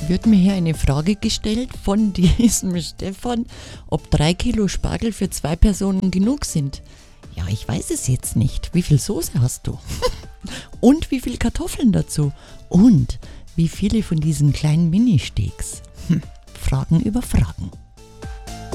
wird mir hier eine Frage gestellt von diesem Stefan, ob 3 Kilo Spargel für 2 Personen genug sind. Ja, ich weiß es jetzt nicht. Wie viel Soße hast du? Und wie viel Kartoffeln dazu? Und wie viele von diesen kleinen Mini-Steaks? Fragen über Fragen.